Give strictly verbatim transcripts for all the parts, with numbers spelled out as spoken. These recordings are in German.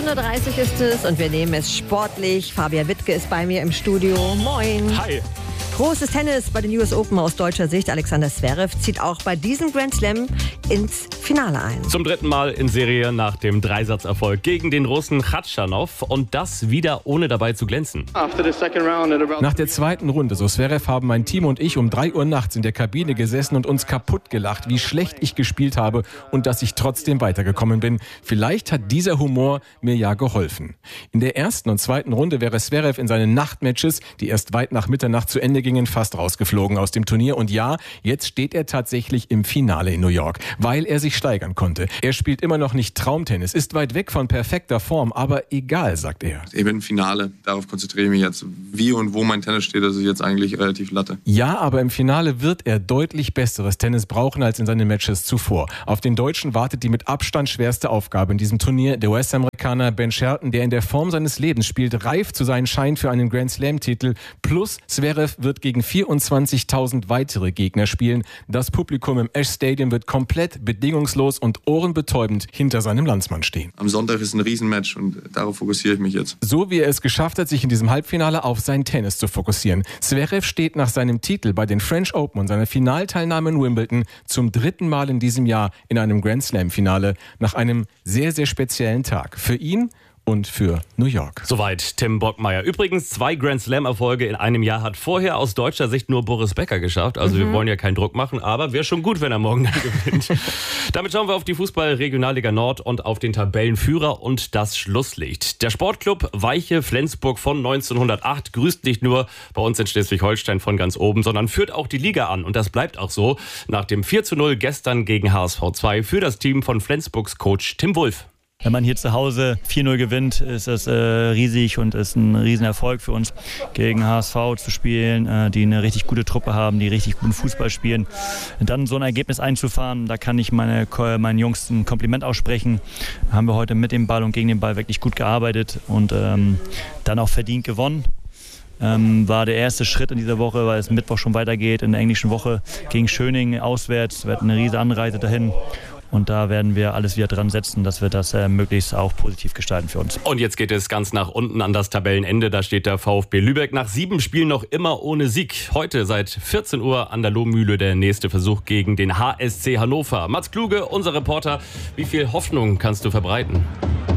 vierzehn Uhr dreißig ist es und wir nehmen es sportlich. Fabian Wittke ist bei mir im Studio. Moin. Hi. Großes Tennis bei den U S Open aus deutscher Sicht. Alexander Zverev zieht auch bei diesem Grand Slam ins Finale ein. Zum dritten Mal in Serie nach dem Dreisatzerfolg gegen den Russen Khachanov und das wieder ohne dabei zu glänzen. Nach der zweiten Runde, so Zverev, haben mein Team und ich um drei Uhr nachts in der Kabine gesessen und uns kaputt gelacht, wie schlecht ich gespielt habe und dass ich trotzdem weitergekommen bin. Vielleicht hat dieser Humor mir ja geholfen. In der ersten und zweiten Runde wäre Zverev in seinen Nachtmatches, die erst weit nach Mitternacht zu Ende gingen, fast rausgeflogen aus dem Turnier. Und ja, jetzt steht er tatsächlich im Finale in New York, weil er sich steigern konnte. Er spielt immer noch nicht Traumtennis, ist weit weg von perfekter Form, aber egal, sagt er. Ich bin im Finale, darauf konzentriere ich mich jetzt. Wie und wo mein Tennis steht, das ist jetzt eigentlich relativ Latte. Ja, aber im Finale wird er deutlich besseres Tennis brauchen als in seinen Matches zuvor. Auf den Deutschen wartet die mit Abstand schwerste Aufgabe in diesem Turnier. Der U S-Amerikaner Ben Shelton, der in der Form seines Lebens spielt, reift zu seinen Schein für einen Grand Slam-Titel. Plus Zverev wird gegen vierundzwanzigtausend weitere Gegner spielen. Das Publikum im Ash Stadium wird komplett bedingungslos und ohrenbetäubend hinter seinem Landsmann stehen. Am Sonntag ist ein Riesenmatch und darauf fokussiere ich mich jetzt. So wie er es geschafft hat, sich in diesem Halbfinale auf sein Tennis zu fokussieren. Zverev steht nach seinem Titel bei den French Open und seiner Finalteilnahme in Wimbledon zum dritten Mal in diesem Jahr in einem Grand Slam-Finale nach einem sehr, sehr speziellen Tag. Für ihn und für New York. Soweit Tim Bockmeier. Übrigens, zwei Grand Slam-Erfolge in einem Jahr hat vorher aus deutscher Sicht nur Boris Becker geschafft. Also mhm. wir wollen ja keinen Druck machen, aber wäre schon gut, wenn er morgen dann gewinnt. Damit schauen wir auf die Fußball-Regionalliga Nord und auf den Tabellenführer und das Schlusslicht. Der Sportclub Weiche Flensburg von neunzehnhundertacht grüßt nicht nur bei uns in Schleswig-Holstein von ganz oben, sondern führt auch die Liga an. Und das bleibt auch so nach dem vier zu null gestern gegen H S V zwei für das Team von Flensburgs Coach Tim Wulff. Wenn man hier zu Hause vier null gewinnt, ist das äh, riesig und ist ein Riesenerfolg für uns, gegen H S V zu spielen, äh, die eine richtig gute Truppe haben, die richtig guten Fußball spielen. Dann so ein Ergebnis einzufahren, da kann ich meine, meinen Jungs ein Kompliment aussprechen. Haben wir heute mit dem Ball und gegen den Ball wirklich gut gearbeitet und ähm, dann auch verdient gewonnen. Ähm, war der erste Schritt in dieser Woche, weil es Mittwoch schon weitergeht in der englischen Woche gegen Schöning auswärts. Wir hatten eine riesige Anreise dahin. Und da werden wir alles wieder dran setzen, dass wir das äh, möglichst auch positiv gestalten für uns. Und jetzt geht es ganz nach unten an das Tabellenende. Da steht der VfB Lübeck nach sieben Spielen noch immer ohne Sieg. Heute seit vierzehn Uhr an der Lohmühle der nächste Versuch gegen den H S C Hannover. Mats Kluge, unser Reporter, wie viel Hoffnung kannst du verbreiten?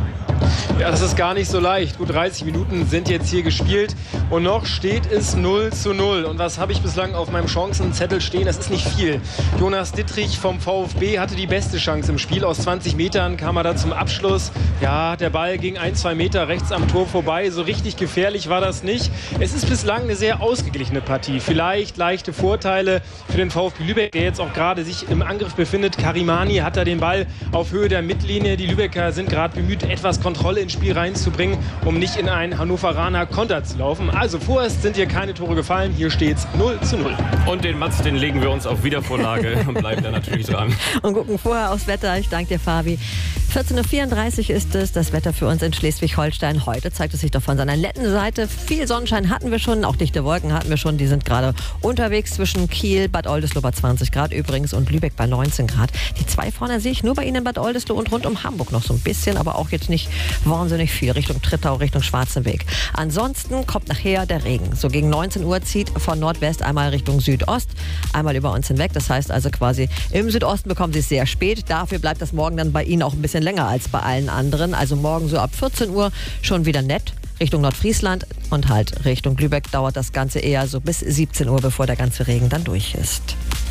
Ja, das ist gar nicht so leicht. Gut dreißig Minuten sind jetzt hier gespielt und noch steht es null zu null. Und was habe ich bislang auf meinem Chancenzettel stehen? Das ist nicht viel. Jonas Dittrich vom VfB hatte die beste Chance im Spiel. Aus zwanzig Metern kam er dann zum Abschluss. Ja, der Ball ging ein, zwei Meter rechts am Tor vorbei. So richtig gefährlich war das nicht. Es ist bislang eine sehr ausgeglichene Partie. Vielleicht leichte Vorteile für den VfB Lübeck, der jetzt auch gerade sich im Angriff befindet. Karimani hat da den Ball auf Höhe der Mittellinie. Die Lübecker sind gerade bemüht, etwas Kontrolle ins Spiel reinzubringen, um nicht in einen Hannoveraner Konter zu laufen. Also vorerst sind hier keine Tore gefallen. Hier steht's null zu null. Und den Mats, den legen wir uns auf Wiedervorlage und bleiben da natürlich dran. Und gucken vorher aufs Wetter. Ich danke dir, Fabi. vierzehn Uhr vierunddreißig ist es, das Wetter für uns in Schleswig-Holstein. Heute zeigt es sich doch von seiner netten Seite. Viel Sonnenschein hatten wir schon, auch dichte Wolken hatten wir schon. Die sind gerade unterwegs zwischen Kiel, Bad Oldesloe bei zwanzig Grad übrigens und Lübeck bei neunzehn Grad. Die zwei vorne sehe ich nur bei Ihnen in Bad Oldesloe und rund um Hamburg noch so ein bisschen, aber auch jetzt nicht wahnsinnig viel Richtung Trittau, Richtung Schwarzenweg. Ansonsten kommt nachher der Regen. So gegen neunzehn Uhr zieht von Nordwest einmal Richtung Südost, einmal über uns hinweg. Das heißt also quasi im Südosten bekommen Sie es sehr spät. Dafür bleibt das morgen dann bei Ihnen auch ein bisschen länger als bei allen anderen. Also morgen so ab vierzehn Uhr schon wieder nett. Richtung Nordfriesland und halt Richtung Lübeck dauert das Ganze eher so bis siebzehn Uhr, bevor der ganze Regen dann durch ist.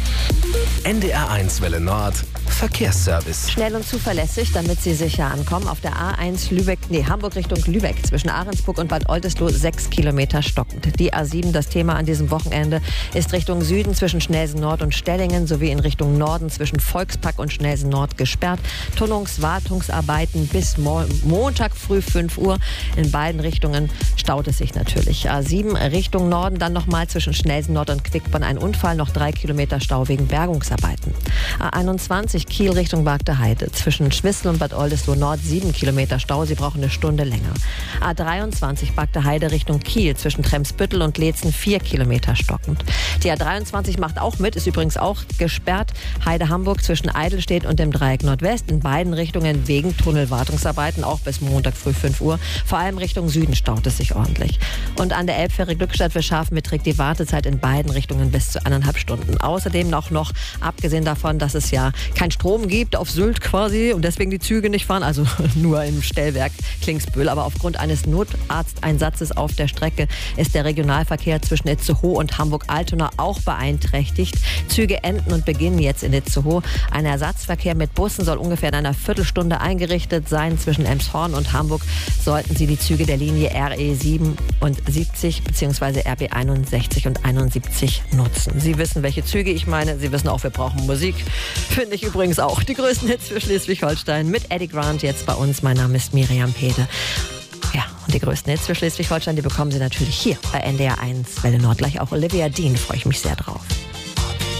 N D R eins Welle Nord Verkehrsservice. Schnell und zuverlässig, damit Sie sicher ankommen. Auf der A eins Lübeck, nee, Hamburg Richtung Lübeck zwischen Ahrensburg und Bad Oldesloe sechs Kilometer stockend. Die A sieben, das Thema an diesem Wochenende, ist Richtung Süden zwischen Schnelsen Nord und Stellingen sowie in Richtung Norden zwischen Volkspark und Schnelsen Nord gesperrt. Tunnungswartungsarbeiten bis Mo- Montag früh fünf Uhr. In beiden Richtungen staut es sich natürlich. A sieben Richtung Norden dann nochmal zwischen Schnelsen Nord und Quickborn ein Unfall, noch drei Kilometer Stau wegen Bergungsarbeiten. Wartungsarbeiten. A einundzwanzig Kiel Richtung Bagde Heide. Zwischen Schwissel und Bad Oldesloe Nord sieben Kilometer Stau. Sie brauchen eine Stunde länger. A dreiundzwanzig Bagde Heide Richtung Kiel. Zwischen Tremsbüttel und Leetzen vier Kilometer stockend. Die A dreiundzwanzig macht auch mit, ist übrigens auch gesperrt. Heide-Hamburg zwischen Eidelstedt und dem Dreieck Nordwest. In beiden Richtungen wegen Tunnelwartungsarbeiten, auch bis Montag früh fünf Uhr. Vor allem Richtung Süden staut es sich ordentlich. Und an der Elbfähre Glückstadt für Scharfen beträgt die Wartezeit in beiden Richtungen bis zu eineinhalb Stunden. Außerdem noch, noch, abgesehen davon, dass es ja kein Strom gibt auf Sylt quasi und deswegen die Züge nicht fahren, also nur im Stellwerk Klingsbühl. Aber aufgrund eines Notarzteinsatzes auf der Strecke ist der Regionalverkehr zwischen Itzehoe und Hamburg-Altona auch beeinträchtigt. Züge enden und beginnen jetzt in Itzehoe. Ein Ersatzverkehr mit Bussen soll ungefähr in einer Viertelstunde eingerichtet sein. Zwischen Elmshorn und Hamburg sollten Sie die Züge der Linie R E siebenundsiebzig bzw. R B einundsechzig und einundsiebzig nutzen. Sie wissen, welche Züge ich meine. Sie wissen auch, wir brauchen Musik. Finde ich übrigens auch. Die größten Hits für Schleswig-Holstein mit Eddie Grant jetzt bei uns. Mein Name ist Miriam Pede. Ja, und die größten Hits für Schleswig-Holstein, die bekommen Sie natürlich hier bei N D R eins Welle Nord. Gleich auch Olivia Dean, freue ich mich sehr drauf.